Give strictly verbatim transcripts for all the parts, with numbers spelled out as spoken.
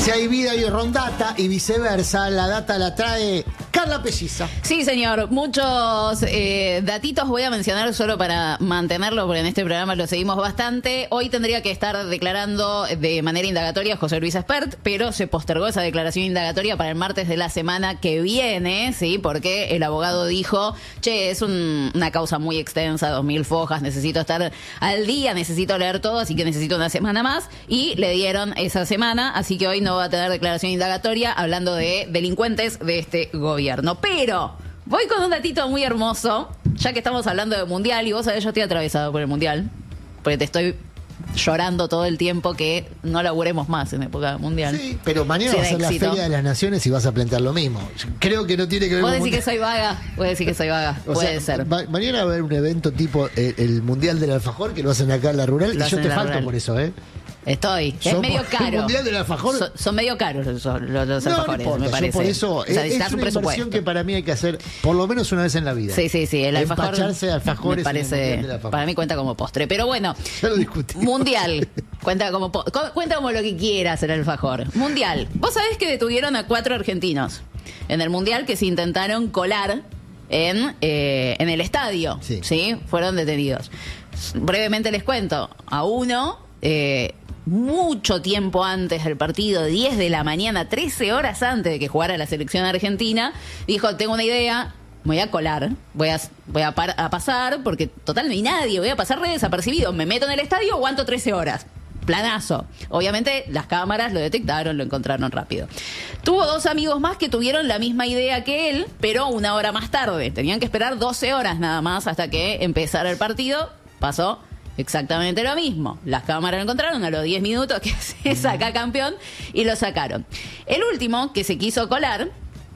Si hay vida hay rondata y viceversa, la data la trae Carla Pelliza. Sí, señor. Muchos eh, datitos voy a mencionar solo para mantenerlo, porque en este programa lo seguimos bastante. Hoy tendría que estar declarando de manera indagatoria José Luis Espert, pero se postergó esa declaración indagatoria para el martes de la semana que viene, ¿sí? Porque el abogado dijo, che, es un, una causa muy extensa, dos mil fojas, necesito estar al día, necesito leer todo, así que necesito una semana más. Y le dieron esa semana, así que hoy no va a tener declaración indagatoria hablando de delincuentes de este gobierno. Pero voy con un datito muy hermoso, ya que estamos hablando de mundial, y vos sabés, yo estoy atravesado por el mundial, porque te estoy llorando todo el tiempo que no laburemos más en época mundial. Sí, pero mañana Sin va a ser éxito. la Feria de las Naciones y vas a plantear lo mismo. Creo que no tiene que ver Vos con decís que mundial. soy vaga, vos decís que soy vaga, O puede sea, ser. ma- mañana va a haber un evento tipo el, el Mundial del Alfajor, que lo hacen acá en la Rural, Lo y yo hacen te en la falto Rural. por eso, ¿eh? Estoy, es Somos- medio el caro. Mundial del Alfajor- Son, son medio caros los, los, los No, no alfajores, importa, me yo parece. por eso O sea, es, es necesitas un una inversión presupuesto. que para mí hay que hacer por lo menos una vez en la vida. Sí, sí, sí, el alfajor Empacharse de alfajores me en el parece, Mundial del Alfajor. para mí cuenta como postre, pero bueno, Ya lo discutimos. mundial, cuenta como po- co- cuenta como lo que quieras el alfajor. Mundial, vos sabés que detuvieron a cuatro argentinos en el mundial que se intentaron colar en, eh, en el estadio, Sí. sí. Fueron detenidos. Brevemente les cuento, a uno... Eh, mucho tiempo antes del partido, diez de la mañana, trece horas antes de que jugara la selección argentina, dijo, tengo una idea, me voy a colar, voy a, voy a, par- a pasar, porque total no hay nadie, voy a pasar re desapercibido, me meto en el estadio, aguanto trece horas. Planazo. Obviamente las cámaras lo detectaron, lo encontraron rápido. Tuvo dos amigos más que tuvieron la misma idea que él, pero una hora más tarde. Tenían que esperar doce horas nada más hasta que empezara el partido. Pasó exactamente lo mismo. Las cámaras lo encontraron a los diez minutos que se saca campeón y lo sacaron. El último que se quiso colar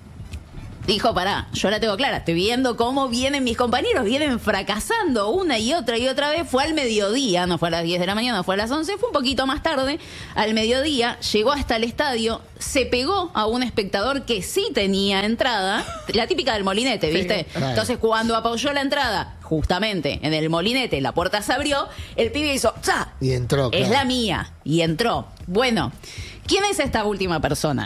dijo, pará, yo la tengo clara, estoy viendo cómo vienen mis compañeros, vienen fracasando una y otra y otra vez. Fue al mediodía, no fue a las diez de la mañana, fue a las once, fue un poquito más tarde. Al mediodía llegó hasta el estadio, se pegó a un espectador que sí tenía entrada, la típica del molinete, ¿viste? Sí, claro. Entonces cuando apoyó la entrada, justamente en el molinete, la puerta se abrió, el pibe hizo ¡za! Y entró, Es claro. la mía. Y entró. Bueno, ¿quién es esta última persona?